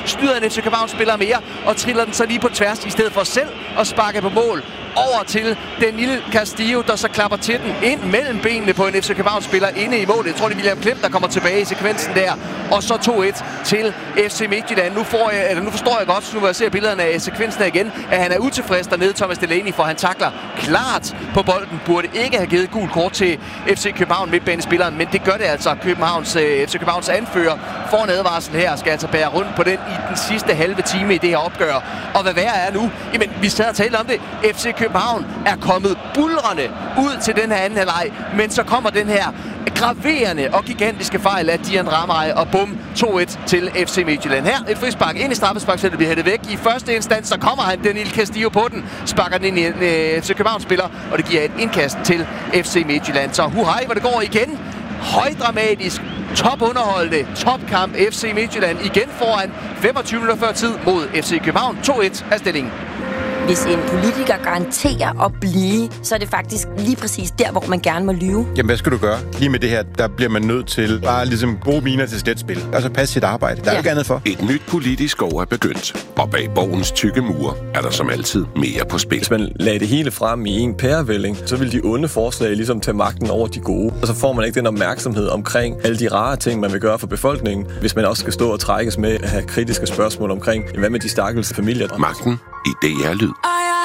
snyder en FC København-spiller mere, og triller den så lige på tværs, i stedet for selv at sparke på mål. Over til Danil Castillo, der så klapper til den ind mellem benene på en FC København-spiller inde i målet. Jeg tror, det er William Klem, der kommer tilbage i sekvensen der. Og så 2-1 til FC Midtjylland. Nu forstår jeg godt, nu hvor jeg ser billederne af sekvensen igen, at han er utilfreds dernede, Thomas Delaney, for han takler klart på bolden. Burde ikke have givet gul kort til FC København midtbanespilleren, men det gør det altså. FC Københavns anfører får en advarsel her, skal altså bære rundt på den i den sidste halve time i det her opgør. Og hvad værre er nu? Jamen, vi sad og talte om det. FC København er kommet buldrende ud til den her anden halvleg, men så kommer den her graverende og gigantiske fejl af Dian Ramay, og bum, 2-1 til FC Midtjylland. Her et frispark ind i straffesparksfeltet, bliver hættet væk. I første instans, så kommer han Danil Castillo på den, sparker den ind i en FC København-spiller, og det giver et indkast til FC Midtjylland. Så huhej, hvor det går igen. Højdramatisk, topunderholdende, topkamp FC Midtjylland igen foran 25 minutter før tid mod FC København. 2-1 er stillingen. Hvis en politiker garanterer at blive, så er det faktisk lige præcis der, hvor man gerne må lyve. Jamen, hvad skal du gøre? Lige med det her, der bliver man nødt til bare ligesom gode miner til sletspil. Altså passe sit arbejde. Der er ikke andet for. Et nyt politisk år er begyndt, og bag borgens tykke mure er der som altid mere på spil. Hvis man lagde det hele frem i en pærevælling, så vil de onde forslag ligesom tage magten over de gode. Og så får man ikke den opmærksomhed omkring alle de rare ting, man vil gøre for befolkningen, hvis man også skal stå og trækkes med at have kritiske spørgsmål omkring, hvad med de stakkels familier. Magten i DR Lyd.